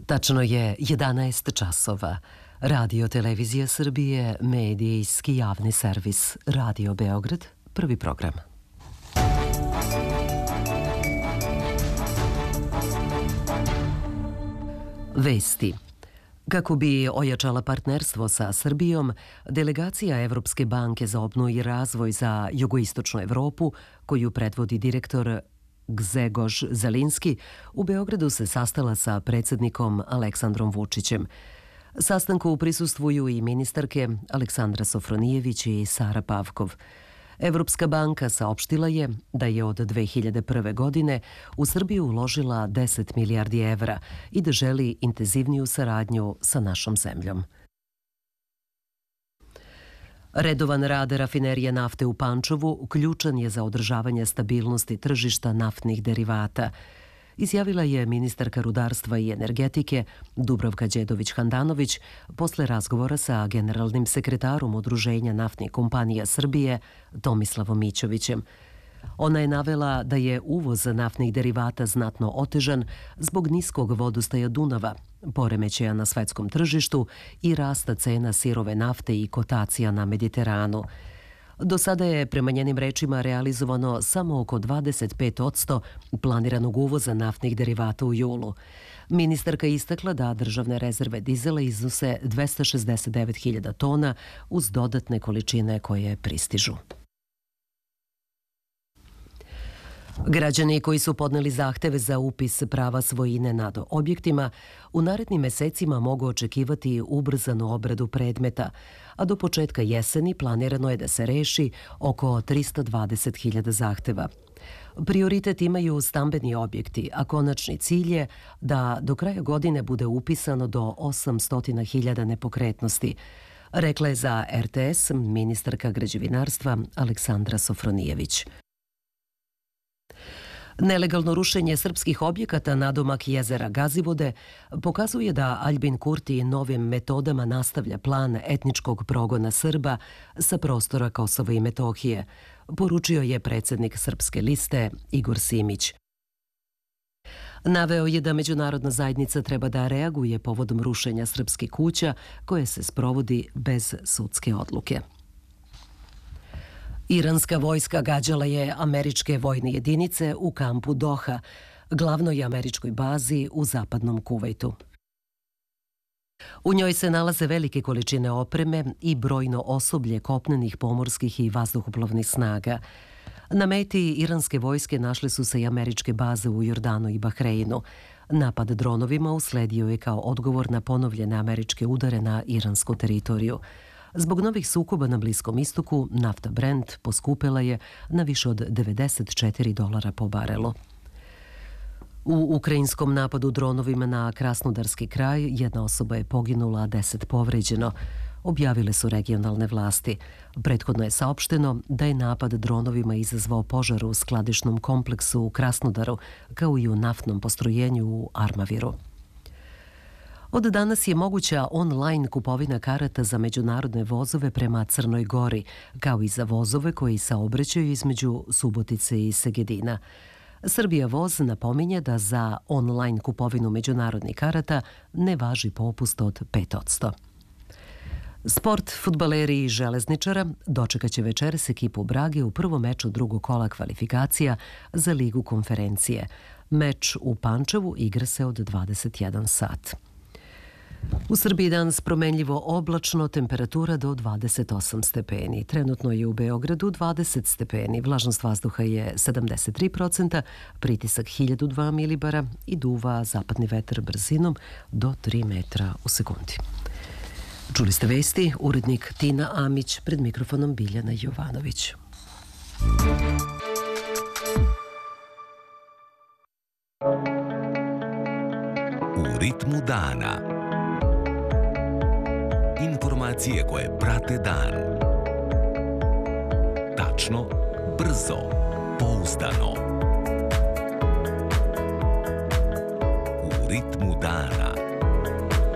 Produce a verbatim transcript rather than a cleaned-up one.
Tačno je jedanaest časova. Radio Televizija Srbije, medijski javni servis, Radio Beograd, prvi program. Vesti. Kako bi ojačala partnerstvo sa Srbijom, delegacija Evropske banke za obnovu i razvoj za jugoistočnu Evropu, koju predvodi direktor Gzegorz Zelinski, u Beogradu se sastala sa predsjednikom Aleksandrom Vučićem. Sastanku prisustvuju i ministarke Aleksandra Sofronijević i Sara Pavkov. Evropska banka saopštila je da je od dve hiljade prve. godine u Srbiju uložila deset milijardi evra i da želi intenzivniju saradnju sa našom zemljom. Redovan rad rafinerije nafte u Pančevu ključan je za održavanje stabilnosti tržišta naftnih derivata, izjavila je ministarka rudarstva i energetike Dubravka Đedović-Handanović posle razgovora sa generalnim sekretarom Udruženja naftnih kompanija Srbije Tomislavom Mićovićem. Ona je navela da je uvoz naftnih derivata znatno otežan zbog niskog vodostaja Dunava, poremećaja na svetskom tržištu i rasta cena sirove nafte i kotacija na Mediteranu. Do sada je, prema njenim rečima, realizovano samo oko dvadeset pet posto planiranog uvoza naftnih derivata u julu. Ministarka istakla da državne rezerve dizela iznose dvesta šezdeset devet hiljada tona uz dodatne količine koje pristižu. Građani koji su podneli zahteve za upis prava svojine nad objektima u narednim mesecima mogu očekivati ubrzanu obradu predmeta, a do početka jeseni planirano je da se reši oko trista dvadeset hiljada zahteva. Prioritet imaju stambeni objekti, a konačni cilj je da do kraja godine bude upisano do osamsto hiljada nepokretnosti, rekla je za er te es ministarka građevinarstva Aleksandra Sofronijević. Nelegalno rušenje srpskih objekata nadomak jezera Gazivode pokazuje da Aljbin Kurti novim metodama nastavlja plan etničkog progona Srba sa prostora Kosova i Metohije, poručio je predsjednik Srpske liste Igor Simić. Naveo je da međunarodna zajednica treba da reaguje povodom rušenja srpskih kuća koje se sprovodi bez sudske odluke. Iranska vojska gađala je američke vojne jedinice u kampu Doha, glavnoj američkoj bazi u zapadnom Kuvajtu. U njoj se nalaze velike količine opreme i brojno osoblje kopnenih, pomorskih i vazduhoplovnih snaga. Na meti iranske vojske našle su se i američke baze u Jordanu i Bahreinu. Napad dronovima usledio je kao odgovor na ponovljene američke udare na iransku teritoriju. Zbog novih sukoba na Bliskom istoku, nafta Brent poskupela je na više od devedeset četiri dolara po barelu. U ukrajinskom napadu dronovima na Krasnodarski kraj jedna osoba je poginula, a deset povređeno, objavile su regionalne vlasti. Prethodno je saopšteno da je napad dronovima izazvao požar u skladišnom kompleksu u Krasnodaru, kao i u naftnom postrojenju u Armaviru. Od danas je moguća online kupovina karata za međunarodne vozove prema Crnoj Gori, kao i za vozove koji saobraćaju između Subotice i Segedina. Srbija voz napominje da za online kupovinu međunarodnih karata ne važi popust od pet posto. Sport, fudbaleri i železničara dočekaće večeras ekipu Brage u prvom meču drugog kola kvalifikacija za Ligu konferencije. Meč u Pančevu igra se od dvadeset jedan sat. U Srbiji danas promenljivo oblačno, temperatura do dvadeset osam stepeni. Trenutno je u Beogradu dvadeset stepeni, vlažnost vazduha je sedamdeset tri posto, pritisak hiljadu dva milibara i duva zapadni vetar brzinom do tri metra u sekundi. Čuli ste vesti, urednik Tina Amić, pred mikrofonom Biljana Jovanović. U ritmu dana. Informacije koje prate dan. Tačno, brzo, pouzdano. U ritmu dana.